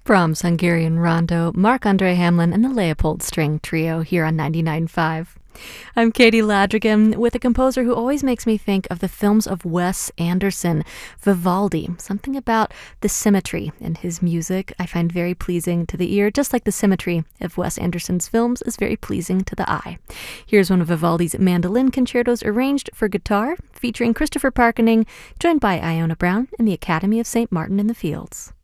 Brahms' Hungarian Rondo, Marc-Andre Hamelin, and the Leopold String Trio here on 99.5. I'm Katie Ladrigan with a composer who always makes me think of the films of Wes Anderson, Vivaldi. Something about the symmetry in his music I find very pleasing to the ear, just like the symmetry of Wes Anderson's films is very pleasing to the eye. Here's one of Vivaldi's mandolin concertos arranged for guitar, featuring Christopher Parkening, joined by Iona Brown in the Academy of St. Martin in the Fields.